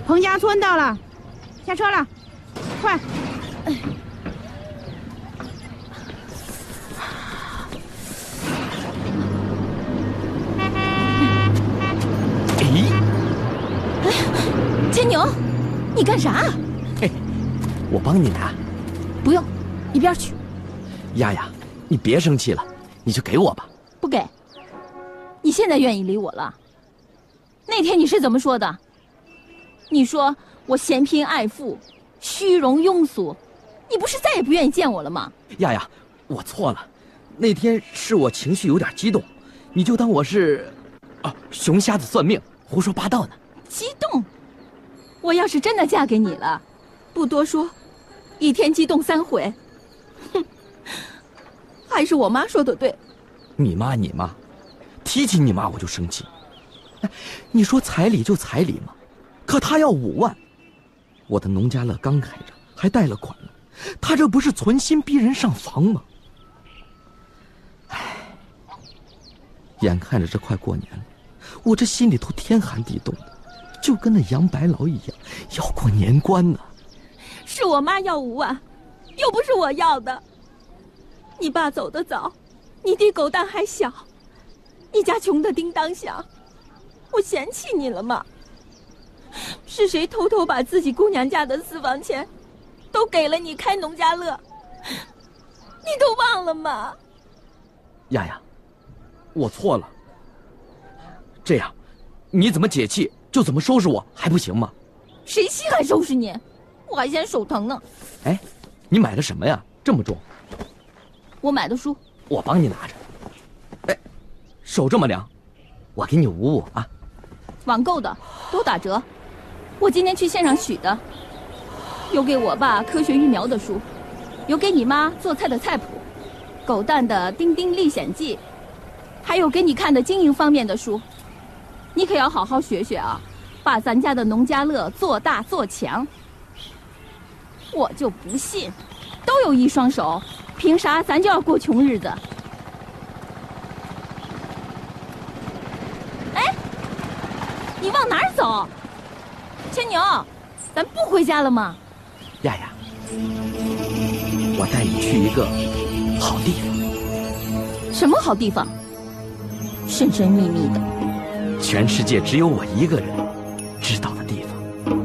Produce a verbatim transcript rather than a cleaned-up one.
彭家村到了，下车了，快！ 哎，牵牛，你干啥？ 嘿，我帮你拿。 不用，一边去。 丫丫，你别生气了，你就给我吧。 不给。你现在愿意理我了？那天你是怎么说的？你说我嫌贫爱富，虚荣庸俗，你不是再也不愿意见我了吗？ 丫丫，我错了，那天是我情绪有点激动，你就当我是，啊，熊瞎子算命，胡说八道呢。 激动？我要是真的嫁给你了，不多说，一天激动三回。哼，还是我妈说的对。 你妈你妈，提起你妈我就生气。你说彩礼就彩礼嘛，可他要五万，我的农家乐刚开着，还贷了款呢，他这不是存心逼人上房吗？唉，眼看着这快过年了，我这心里头天寒地冻的，就跟那杨白劳一样，要过年关呢。 是我妈要五万，又不是我要的。你爸走得早，你弟狗蛋还小，你家穷得叮当响，我嫌弃你了吗？是谁偷偷把自己姑娘家的私房钱都给了你开农家乐？你都忘了吗？ 丫丫，我错了。这样，你怎么解气就怎么收拾我，还不行吗？ 谁稀罕收拾你？我还嫌手疼呢。 哎，你买的什么呀？这么重？ 我买的书。 我帮你拿着。哎，手这么凉，我给你捂捂啊。 网购的都打折，我今天去线上取的。有给我爸科学育苗的书，有给你妈做菜的菜谱，狗蛋的《丁丁历险记》，还有给你看的经营方面的书。你可要好好学学啊，把咱家的农家乐做大做强。我就不信，都有一双手，凭啥咱就要过穷日子？哎，你往哪儿走？牵牛，咱不回家了吗？ 丫丫，我带你去一个好地方。 什么好地方？神神秘秘的。 全世界只有我一个人